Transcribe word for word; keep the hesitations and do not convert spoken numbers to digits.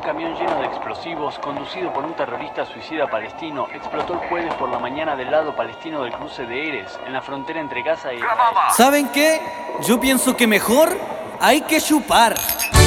Un camión lleno de explosivos, conducido por un terrorista suicida palestino, explotó el jueves por la mañana del lado palestino del cruce de Erez, en la frontera entre Gaza y Israel. ¿Saben qué? Yo pienso que mejor hay que chupar.